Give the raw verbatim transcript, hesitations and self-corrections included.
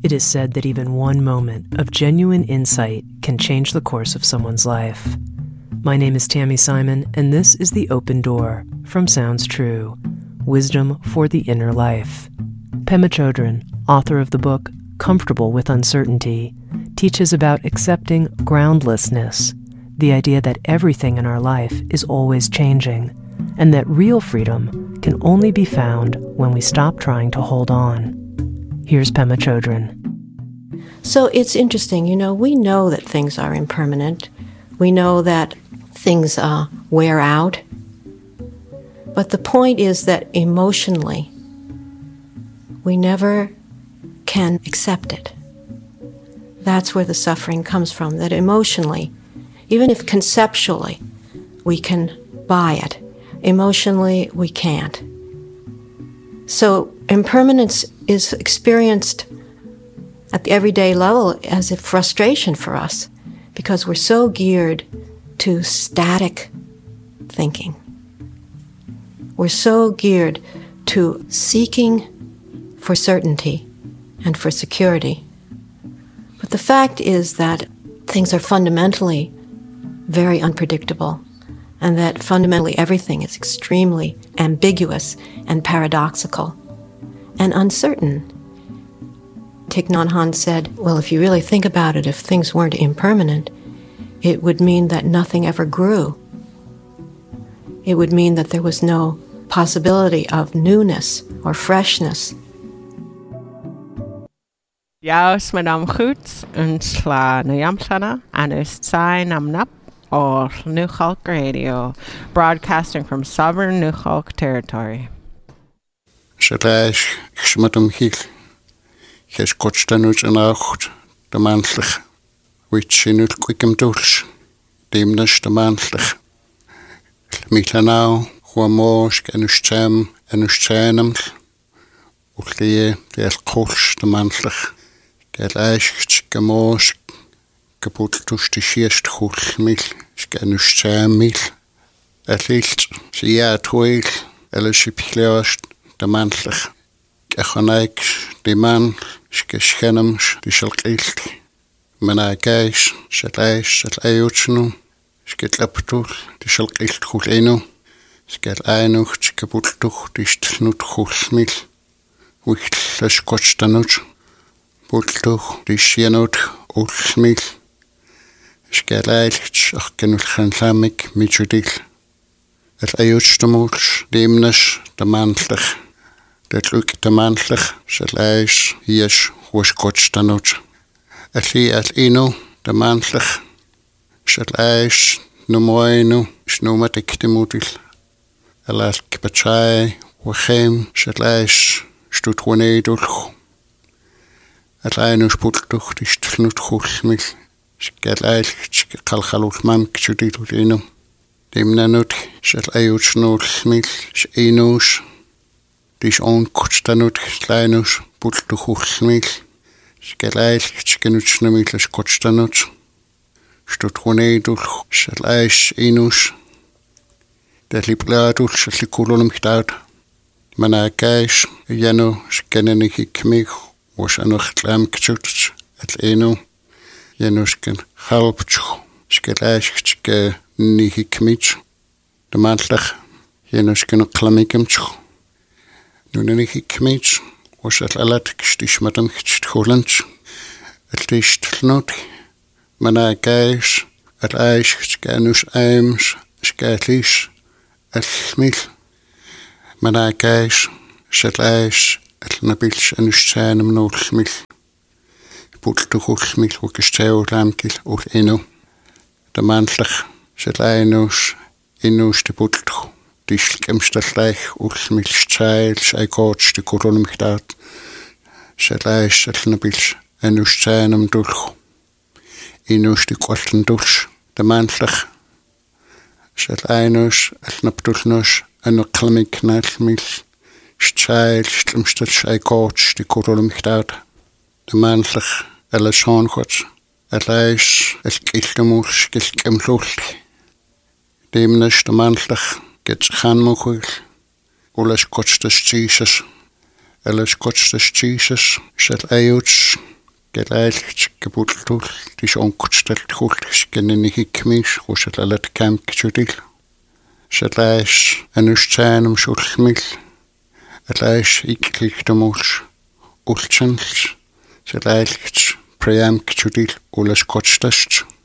It is said that even one moment of genuine insight can change the course of someone's life. My name is Tammy Simon, and this is The Open Door from Sounds True, Wisdom for the Inner Life. Pema Chodron, author of the book Comfortable with Uncertainty, teaches about accepting groundlessness, the idea that everything in our life is always changing, and that real freedom can only be found when we stop trying to hold on. Here's Pema Chodron. So it's interesting, you know, we know that things are impermanent. We know that things uh, wear out. But the point is that emotionally, we never can accept it. That's where the suffering comes from, that emotionally, even if conceptually we can buy it, emotionally we can't. So impermanence is experienced at the everyday level as a frustration for us because we're so geared to static thinking. We're so geared to seeking for certainty and for security. But the fact is that things are fundamentally very unpredictable, and that fundamentally everything is extremely ambiguous and paradoxical and uncertain. Thich Nhat Hanh said, well, if you really think about it, if things weren't impermanent, it would mean that nothing ever grew. It would mean that there was no possibility of newness or freshness. Jaus madam goed, een sla na yamsana, and is tsai nam nap, or Nukhalk Radio, broadcasting from sovereign Nukhalk territory. Shalash, Shmatum Hill, Hes Kotstanuch and Acht, the Mantlich, which in Quickum Dulch, Demnish the Mantlich. Mitlanau, Huamosk, and Uscham, and Uschanam, Uchlie, the Kolch, the Mantlich, the Lash, Gamosk, Kaputtus de Schiest Hulmil, Scanuschamil, at least, see a twig, Eliship Cleost, the Mantlich, Gachonaik, the man, Skeshenums, the Shalkilt, Managais, Shalais, Shalayuchnu, Sketlaputul, the Shalkilt Huleno, Sket Einuch, Kaputtuch, the Stnut Hulmil, with the Scotchtanuch, Pultuch, the Shianot, Ulmil. Skalailch ach genul khanlamik mitjudil. Het ayutstemulch demnes de mantlich. Dat luk de mantlich selais hies was kotstanot. Het li at ino de mantlich. Selais no moino snomatik de mutil. Elat kpachai wachem selais stut wanedul. Het ainus pultuch dist nut khulmil. Skalail kalkhalul mamk judil ino. Demnanut shall ayutsnul smil inus. Dis on kotstanut kleinus pultuchul smil. Skalail skenutsnamil kotstanut. Stutronedul shall ais inus. Dat lipladul shall kulonum gtaut. Manakais jano skenenig ikmig was anoch klamk juts at ino. Janusken halptsch, skelaischtske nihikmits, de mantlich, Janusken klamikemtsch. Nu nihikmits, was het alatkstisch met hem gestholens. Het is not, manakais, het ijs, scanus aims, skatlis, het smil. Manakais, het ijs, het nabils en ustsijnem nood smil. Pultuchulmil wakisteulamkil ul inu. De mantlich selainus inus de pultuch. Dislkemstallach ulmil stjail saikots de kolonumgtaat. Selais selnabils enus tsainum dulch. Inus de kwalten dulch. De mantlich selainus elnabdulnus enu klamik nalmil. Stjail slemstall saikots de kolonumgtaat. De mantlich Ella Schoengots, Elias, El Kilkemus, Kilkemlul, Demnes, de mantlich, Gets Hanmuchul, Ulas Kotstas Jesus, Elas Kotstas Jesus, Shall Ayuts, Gelailgt gebultul dis onkutstelt hultis genenihikmis rusalalat kamkjudil. Shalais anustsaanum sulmil. Alais ikliktamuls ultsans. Shalailt priamkjudil ulaskotstas.